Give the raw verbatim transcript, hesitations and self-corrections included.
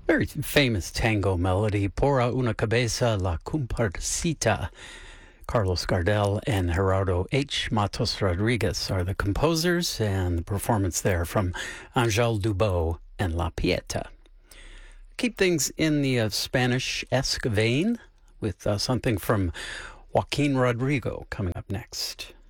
Very famous tango melody, Por una cabeza la comparsita. Carlos Gardel and Gerardo H. Matos Rodriguez are the composers, and the performance there from Angel Dubó and La Pieta. Keep things in the uh, Spanish-esque vein with uh, something from Joaquin Rodrigo coming up next.